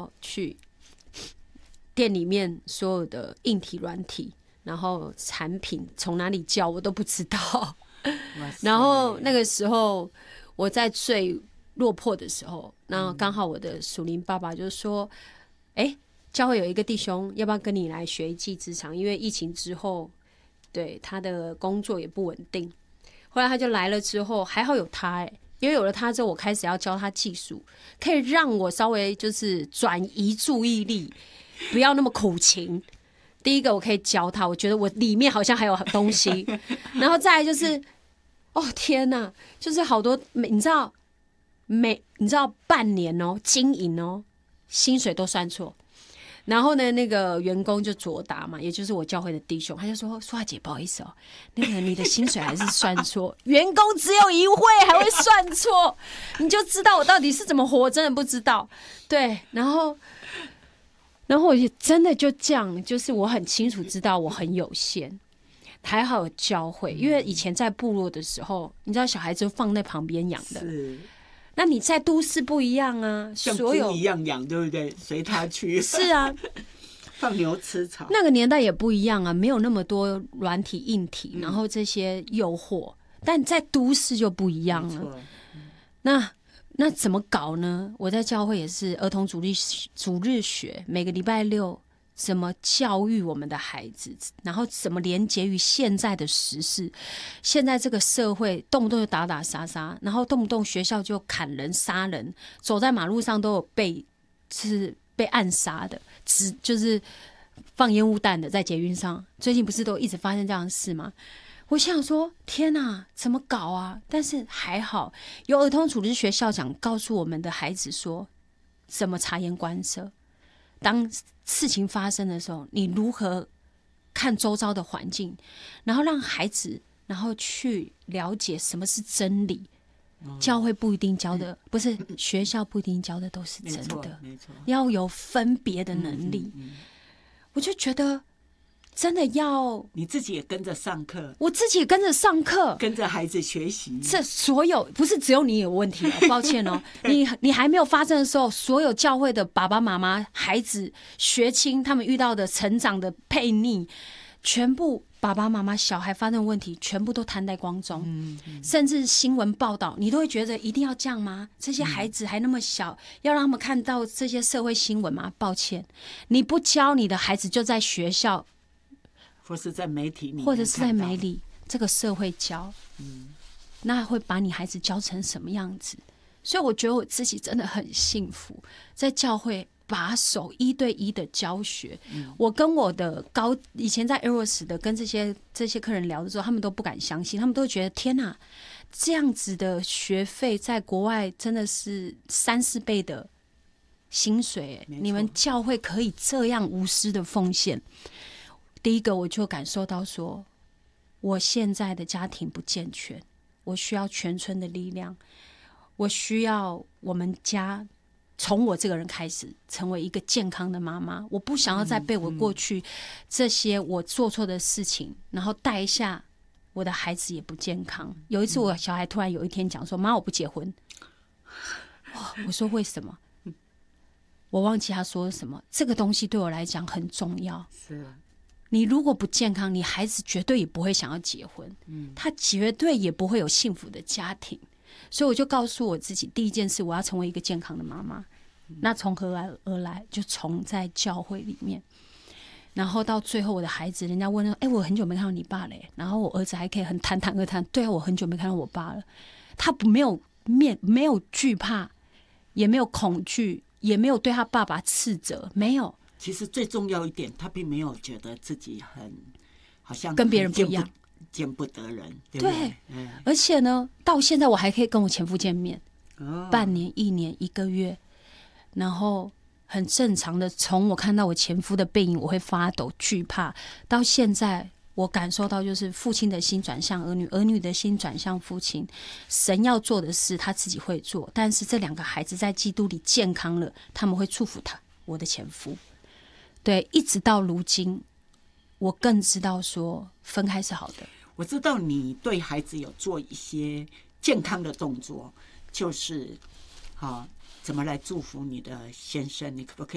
要去店里面所有的硬体软体，然后产品从哪里叫我都不知道。然后那个时候我在最落魄的时候，那刚好我的属灵爸爸就说教会有一个弟兄要不要跟你来学一技之长，因为疫情之后对他的工作也不稳定。后来他就来了之后，还好有他因为有了他之后，我开始要教他技术，可以让我稍微就是转移注意力，不要那么苦情。第一个我可以教他，我觉得我里面好像还有东西，然后再来就是天哪，就是好多你知道半年经营薪水都算错。然后呢，那个员工就卓达嘛，也就是我教会的弟兄，他就说：“苏华姐，不好意思那个你的薪水还是算错，员工只有一位还会算错，你就知道我到底是怎么活，真的不知道。”对，然后我也真的就这样，就是我很清楚知道我很有限，还好有教会，因为以前在部落的时候，你知道小孩子放在旁边养的。 是。 那你在都市不一样啊， 像所有猪一样养，对不对？随他去。 是啊， 放牛吃草。 那个年代也不一样啊，没有那么多软体硬体，然后这些诱惑，但在都市就不一样了。那怎么搞呢？我在教会也是儿童主日学，每个礼拜六怎么教育我们的孩子，然后怎么连结于现在的时事。现在这个社会动不动就打打杀杀，然后动不动学校就砍人杀人，走在马路上都有被暗杀的，就是放烟雾弹的，在捷运上，最近不是都一直发生这样的事吗？我想说天哪，怎么搞啊？但是还好有儿童处置学校长告诉我们的孩子说怎么察言观色，当事情发生的时候，你如何看周遭的环境，然后让孩子然后去了解什么是真理。教会不一定教的，不是学校不一定教的都是真的，要有分别的能力。我就觉得真的要你自己也跟着上课， 我自己也跟着上课， 跟着孩子学习。 这所有不是只有你有问题抱歉你还没有发生的时候，所有教会的爸爸妈妈、孩子、学青他们遇到的成长的悖逆，全部爸爸妈妈小孩发生的问题全部都摊在光中。甚至新闻报道你都会觉得一定要这样吗？这些孩子还那么小，要让他们看到这些社会新闻吗？抱歉，你不教你的孩子就在学校或是在媒体里， 或者是在媒体这个社会教，那会把你孩子教成什么样子？所以我觉得我自己真的很幸福，在教会把手1对1的教学。我跟我的以前在 Eros 的跟这些客人聊的时候，他们都不敢相信，他们都觉得天哪，这样子的学费在国外真的是3-4倍的薪水，你们教会可以这样无私的奉献。第一个我就感受到说，我现在的家庭不健全，我需要全村的力量，我需要我们家从我这个人开始成为一个健康的妈妈。我不想要再被我过去这些我做错的事情然后带一下我的孩子也不健康。有一次我小孩突然有一天讲说，妈我不结婚。我说为什么？我忘记他说什么。这个东西对我来讲很重要， 是你如果不健康，你孩子绝对也不会想要结婚，他绝对也不会有幸福的家庭。所以我就告诉我自己，第一件事我要成为一个健康的妈妈。那从何而来？就从在教会里面，然后到最后我的孩子，人家问我很久没看到你爸了耶，然后我儿子还可以很坦坦而谈，对啊，我很久没看到我爸了。他没有惧怕，也没有恐惧，也没有对他爸爸斥责，没有。 其实最重要一点，他并没有觉得自己好像跟别人不一样， 见不得人，对不对？ 而且呢，到现在我还可以跟我前夫见面，半年、1年、1个月，然后很正常的，从我看到我前夫的背影，我会发抖、惧怕，到现在我感受到就是父亲的心转向儿女，儿女的心转向父亲。神要做的事他自己会做，但是这2个孩子在基督里健康了，他们会祝福我的前夫。对，一直到如今，我更知道说分开是好的。 我知道你对孩子有做一些健康的动作，就是怎么来祝福你的先生？你可不可以